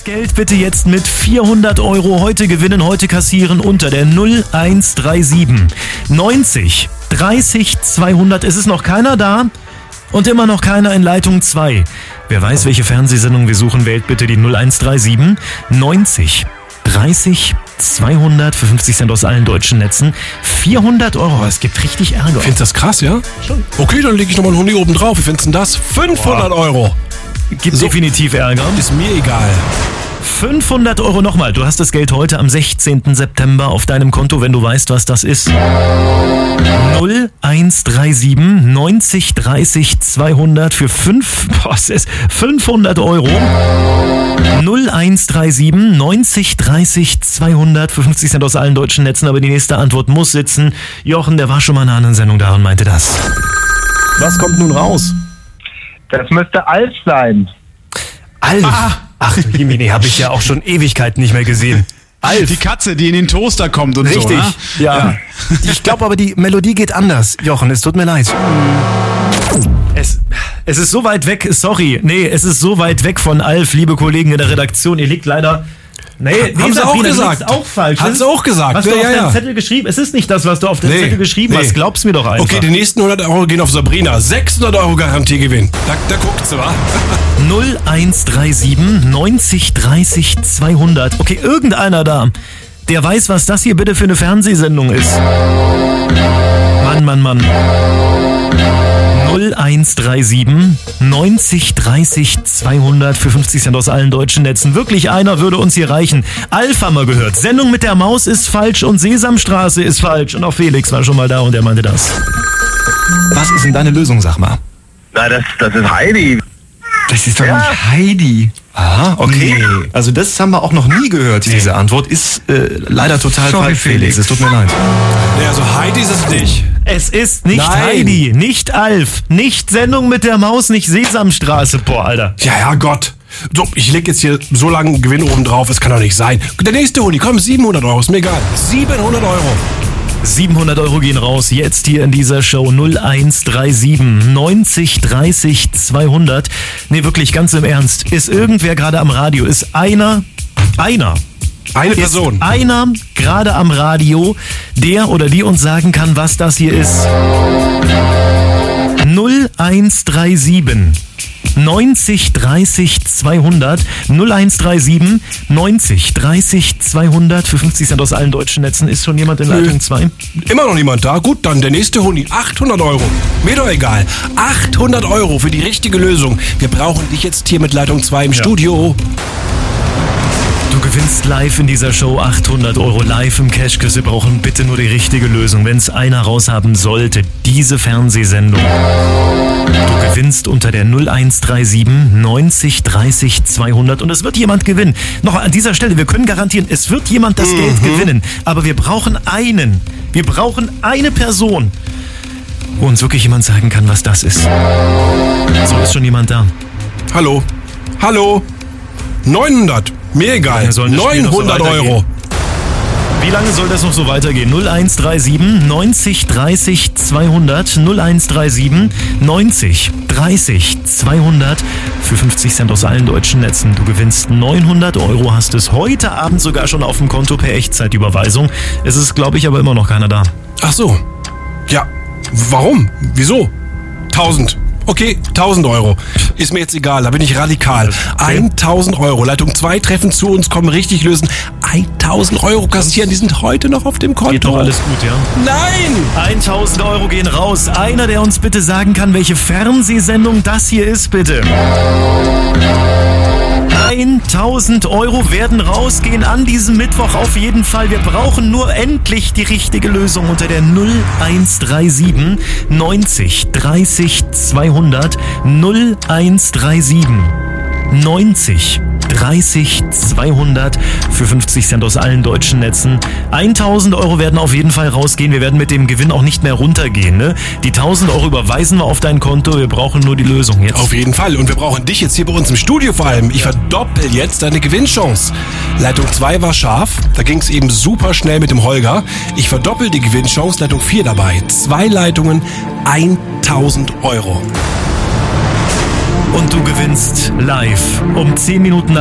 Geld bitte jetzt mit 400 Euro heute gewinnen, heute kassieren unter der 0137 90 30 200. Es ist noch keiner da und immer noch keiner in Leitung 2. Wer weiß, welche Fernsehsendung wir suchen, wählt bitte die 0137 90 30 200 für 50 Cent aus allen deutschen Netzen. 400 Euro, es gibt richtig Ärger. Findest du das krass, ja? Schon. Okay, dann lege ich nochmal einen Huni oben drauf. Wie findest du denn das? 500 Euro. Gibt definitiv Ärger. Ist mir egal. 500 Euro nochmal. Du hast das Geld heute am 16. September auf deinem Konto, wenn du weißt, was das ist. 0137 90 30 200 für 500 Euro. 0137 90 30 200 für 50 Cent aus allen deutschen Netzen. Aber die nächste Antwort muss sitzen. Jochen, der war schon mal in einer anderen Sendung da und meinte das. Was kommt nun raus? Das müsste Alf sein. Alf? Ach, Jimini, habe ich ja auch schon Ewigkeiten nicht mehr gesehen. Alf. Die Katze, die in den Toaster kommt und Richtig, so. Ne? ja. Ich glaube aber, die Melodie geht anders. Jochen, es tut mir leid. Es ist so weit weg, sorry. Nee, es ist so weit weg von Alf, liebe Kollegen in der Redaktion. Ihr liegt leider... Nee, haben sie auch Sabrina, gesagt. Auch falsch. Hat sie auch gesagt. Was du auf deinem Zettel geschrieben? Es ist nicht das, was du auf dem Zettel geschrieben hast. Glaub's mir doch einfach. Okay, die nächsten 100 Euro gehen auf Sabrina. 600 Euro Garantiegewinn. Da guckt sie, wa? 0137 90 30 200. Okay, irgendeiner da, der weiß, was das hier bitte für eine Fernsehsendung ist. Mann. 0137 90 30 200 für 50 Cent aus allen deutschen Netzen. Wirklich einer würde uns hier reichen. Alf haben wir gehört. Sendung mit der Maus ist falsch und Sesamstraße ist falsch. Und auch Felix war schon mal da und er meinte das. Was ist denn deine Lösung, sag mal? Na, das ist Heidi. Das ist doch nicht Heidi. Aha, okay. Nee. Also das haben wir auch noch nie gehört, diese Antwort. Ist leider total falsch, Felix. Es tut mir leid. Nee, also Heidi ist es nicht. Es ist nicht Nein. Heidi, nicht Alf, nicht Sendung mit der Maus, nicht Sesamstraße. Boah, Alter. Ja, Gott. So, ich leg jetzt hier so lange einen Gewinn oben drauf. Das kann doch nicht sein. Der nächste Huni, komm, 700 Euro, ist mir egal. 700 Euro. 700 Euro gehen raus, jetzt hier in dieser Show 0137 90 30 200. Nee, wirklich, ganz im Ernst. Ist irgendwer gerade am Radio? Ist einer Eine Person. Ist einer gerade am Radio, der oder die uns sagen kann, was das hier ist? 0137 90 30 200 0137 90 30 200 für 50 Cent aus allen deutschen Netzen. Ist schon jemand in Leitung 2? Immer noch niemand da? Gut, dann der nächste Huni. 800 Euro. Mir doch egal. 800 Euro für die richtige Lösung. Wir brauchen dich jetzt hier mit Leitung 2 im Studio. Du gewinnst live in dieser Show 800 Euro live im Cashquiz. Wir brauchen bitte nur die richtige Lösung. Wenn es einer raushaben sollte, diese Fernsehsendung. Du gewinnst unter der 0137 90 30 200 und es wird jemand gewinnen. Noch an dieser Stelle, wir können garantieren, es wird jemand das Geld gewinnen. Aber wir brauchen einen. Wir brauchen eine Person, wo uns wirklich jemand sagen kann, was das ist. So, ist schon jemand da. Hallo. 900. Mir egal. 900 Euro. Wie lange soll das noch so weitergehen? 0137 90 30 200 0137 90 30 200 für 50 Cent aus allen deutschen Netzen. Du gewinnst 900 Euro, hast es heute Abend sogar schon auf dem Konto per Echtzeitüberweisung. Es ist, glaube ich, aber immer noch keiner da. Ach so. Ja. Warum? Wieso? 1000. Okay, 1000 Euro. Ist mir jetzt egal, da bin ich radikal. 1000 Euro. Leitung 2 treffen zu uns, kommen richtig lösen. 1000 Euro kassieren, die sind heute noch auf dem Konto. Geht doch alles gut, ja? Nein! 1000 Euro gehen raus. Einer, der uns bitte sagen kann, welche Fernsehsendung das hier ist, bitte. 1000 Euro werden rausgehen an diesem Mittwoch auf jeden Fall. Wir brauchen nur endlich die richtige Lösung unter der 0137 90 30 200 0137 90 30 200 für 50 Cent aus allen deutschen Netzen. 1000 Euro werden auf jeden Fall rausgehen. Wir werden mit dem Gewinn auch nicht mehr runtergehen. Ne? Die 1000 Euro überweisen wir auf dein Konto. Wir brauchen nur die Lösung jetzt. Auf jeden Fall. Und wir brauchen dich jetzt hier bei uns im Studio vor allem. Ich verdoppel jetzt deine Gewinnchance. Leitung 2 war scharf. Da ging es eben super schnell mit dem Holger. Ich verdoppel die Gewinnchance. Leitung 4 dabei. 2 Leitungen, 1000 Euro. Und du gewinnst live um 10 Minuten